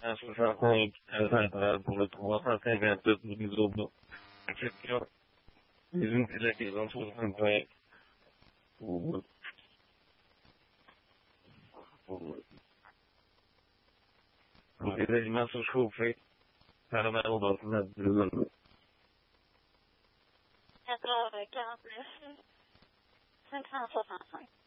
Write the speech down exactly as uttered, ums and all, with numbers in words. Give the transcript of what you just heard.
associações por atuação sem ventas do isobo. Mesmo que já queiram solução para o o das massas foi para dar o voto na decisão. É claro, é claro. Sem cansaço.